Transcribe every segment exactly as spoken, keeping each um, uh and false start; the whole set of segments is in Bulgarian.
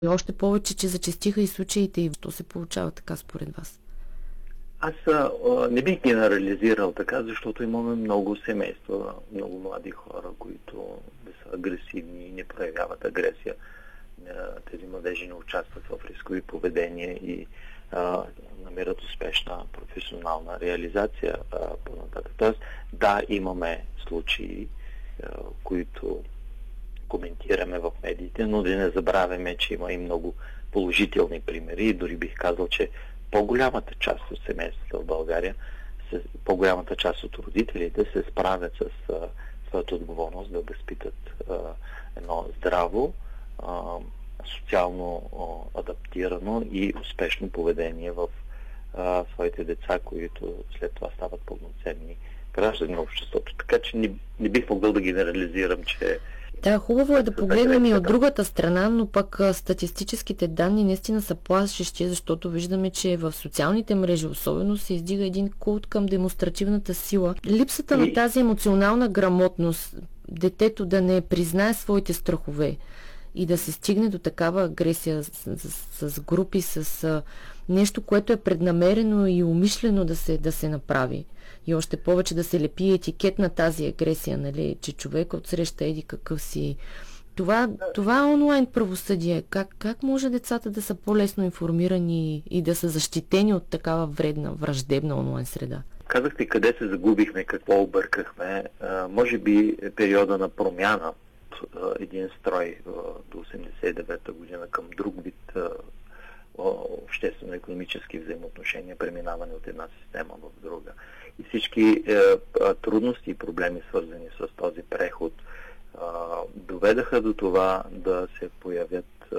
И още повече, че зачестиха и случаите. И що се получава така според вас? Аз а, не бих генерализирал така, защото имаме много семейства, много млади хора, които да са агресивни и не проявяват агресия. Тези младежи не участват в рискови поведения и а, намират успешна професионална реализация а, по-нататък. Тоест, да, имаме случаи, а, които коментираме в медиите, но да не забравяме, че има и много положителни примери и дори бих казал, че по-голямата част от семействата в България, по-голямата част от родителите се справят с а, своята отговорност да възпитат а, едно здраво, а, социално а, адаптирано и успешно поведение в а, своите деца, които след това стават пълноценни граждани на обществото. Така че не, не бих могъл да генерализирам, че Да, хубаво е да погледнем и от другата страна, но пък статистическите данни наистина са плашещи, защото виждаме, че в социалните мрежи особено се издига един култ към демонстративната сила. Липсата на тази емоционална грамотност, детето да не признае своите страхове и да се стигне до такава агресия с, с, с групи, с а, нещо, което е преднамерено и умишлено да се, да се направи. И още повече да се лепи етикет на тази агресия, нали, че човек отсреща еди какъв си. Това, това е онлайн правосъдие. Как, как може децата да са по-лесно информирани и да са защитени от такава вредна, враждебна онлайн среда? Казахте къде се загубихме, какво объркахме. А, може би периода на промяна от един строй а, до осемдесет и девета година към друг вид а, обществено-икономически взаимоотношения, преминаване от една система в друга. И всички е, трудности и проблеми, свързани с този преход, е, доведаха до това да се появят е,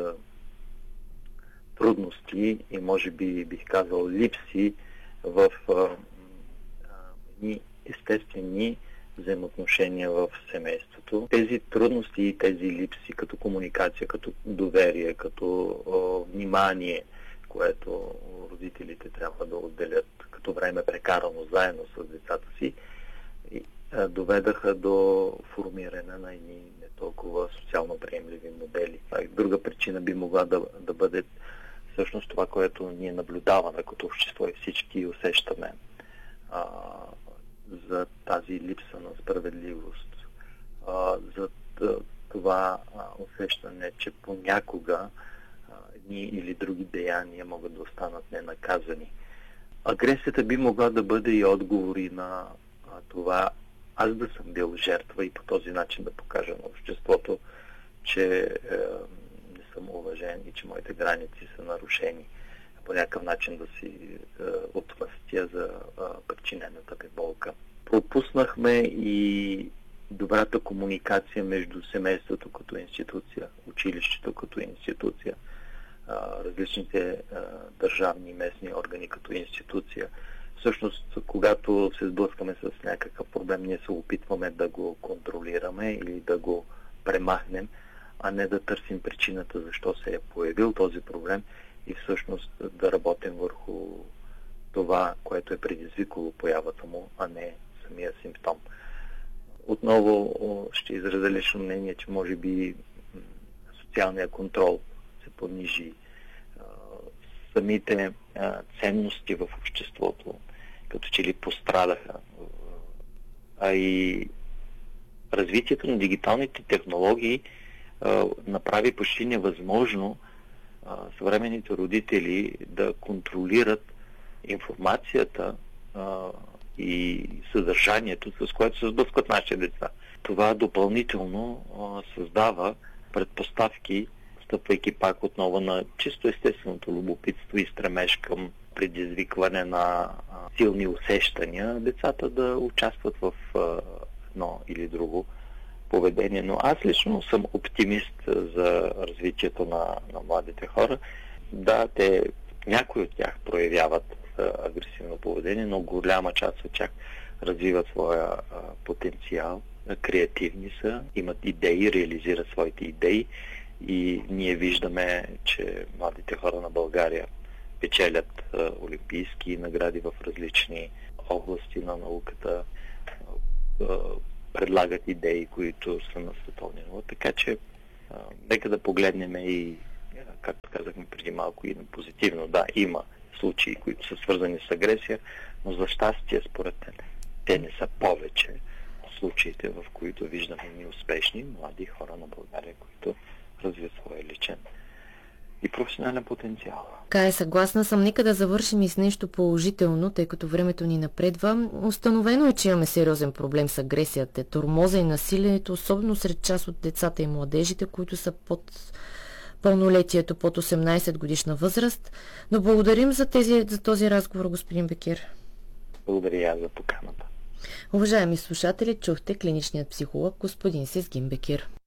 трудности и може би бих казал липси в е, естествени взаимоотношения в семейството. Тези трудности и тези липси като комуникация, като доверие, като е, внимание, което родителите трябва да отделят като време прекарано заедно с децата си, и, а, доведаха до формиране на едни не толкова социално приемливи модели. А друга причина би могла да, да бъде всъщност това, което ние наблюдаваме като общество и всички усещаме а, за тази липса на справедливост, а, за това а, усещане, че понякога едни или други деяния могат да останат ненаказани. Агресията би могла да бъде и отговори на а, това аз да съм бил жертва и по този начин да покажа на обществото, че е, не съм уважен и че моите граници са нарушени. По някакъв начин да си е, отмъстя за е, причинената ми болка. Пропуснахме и добрата комуникация между семейството като институция, училището като институция, различните а, държавни и местни органи като институция. Всъщност, когато се сблъскаме с някакъв проблем, ние се опитваме да го контролираме или да го премахнем, а не да търсим причината защо се е появил този проблем и всъщност да работим върху това, което е предизвикало появата му, а не самия симптом. Отново ще изразя лично мнение, че може би социалния контрол се понижи, самите а, ценности в обществото като че ли пострадаха. А и развитието на дигиталните технологии а, направи почти невъзможно а, съвременните родители да контролират информацията а, и съдържанието, с което се сблъскват нашите деца. Това допълнително а, създава предпоставки, стъпвайки пак отново на чисто естественото любопитство и стремеж към предизвикване на а, силни усещания, децата да участват в а, едно или друго поведение. Но аз лично съм оптимист за развитието на, на младите хора. Да, те, някои от тях проявяват а, агресивно поведение, но голяма част от тях развиват своя а, потенциал, креативни са, имат идеи, реализират своите идеи. И ние виждаме, че младите хора на България печелят а, олимпийски награди в различни области на науката, а, предлагат идеи, които са на световни ниво. Така че а, нека да погледнем и както казахме преди малко, и позитивно. Да, има случаи, които са свързани с агресия, но за щастие, според мен, те не са повече случаите, в които виждаме ни успешни млади хора на България, които развиват своя личен и професионален потенциал. Кая, съгласна съм. Нека да завършим и с нещо положително, тъй като времето ни напредва. Установено е, че имаме сериозен проблем с агресията, тормоза и насилието, особено сред част от децата и младежите, които са под пълнолетието, под осемнайсет годишна възраст. Но благодарим за, тези, за този разговор, господин Бекир. Благодаря за поканата. Уважаеми слушатели, чухте клиничният психолог господин Сезгин Бекир.